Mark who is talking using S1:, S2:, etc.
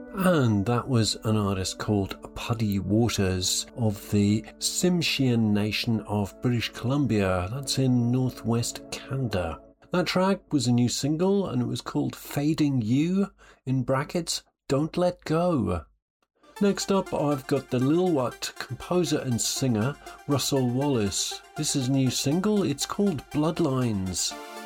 S1: And that was an artist called Puddy Waters of the Tsimshian Nation of British Columbia. That's in northwest Canada. That track was a new single and it was called Fading You, in brackets, Don't Let Go. Next up, I've got the Lil'Wat composer and singer Russell Wallace. This is a new single, it's called Bloodlines.